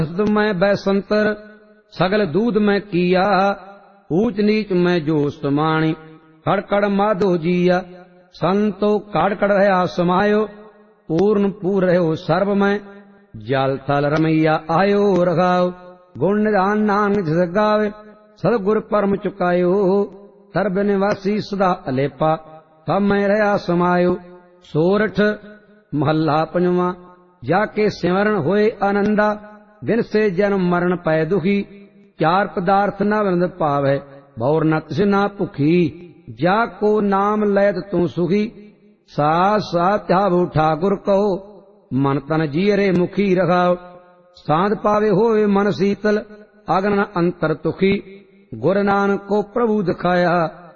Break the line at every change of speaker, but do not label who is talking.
मैं बैसंतर सगल दूध मैं किया, ऊच नीच मैं जो समाणी, कड़कड़ माधो जिया। संतो काड़कड़ रहा समायो, पूर्ण पूर रहो सर्व में, जल थल रमैया आयो रघाओ। गुण निधान नानक जस गावे, सतगुर परम चुकायो। सर्ब निवासी सदा अलेपा, तब मैं रहा समायो। सोरठ महला पंजवा। जाके सिमरण होए आनंदा, दिन से जन्म मरण पै दुखी। चार पदार्थ न बंद पावै, भौर न तिस ना भुखी। जाको नाम लैत तू सुखी, साथ साथ ध्यावो ठाकुर कहो। मन तन जीरे मुखी रखाओ, सांध पावे होवे मन शीतल। अगन अंतर तुखी, गुर नानक को प्रभु दिखाया।